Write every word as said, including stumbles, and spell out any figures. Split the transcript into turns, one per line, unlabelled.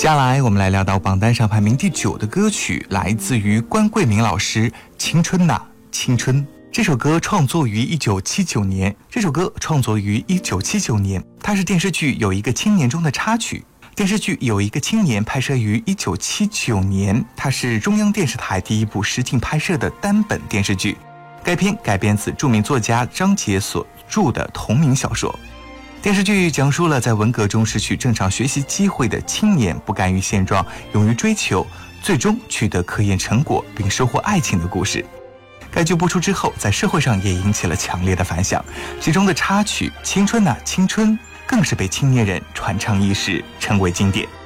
下来我们来聊到榜单上排名第九的歌曲，来自于关桂明老师《青春呐青春》。这首歌创作于一九七九年，这首歌创作于一九七九年，它是电视剧《有一个青年》中的插曲。电视剧《有一个青年》拍摄于一九七九年，它是中央电视台第一部实景拍摄的单本电视剧。该片改编自著名作家张杰所著的同名小说。电视剧讲述了在文革中失去正常学习机会的青年不甘于现状，勇于追求，最终取得科研成果并收获爱情的故事。该剧播出之后，在社会上也引起了强烈的反响，其中的插曲《青春呐青春》更是被青年人传唱一时，成为经典。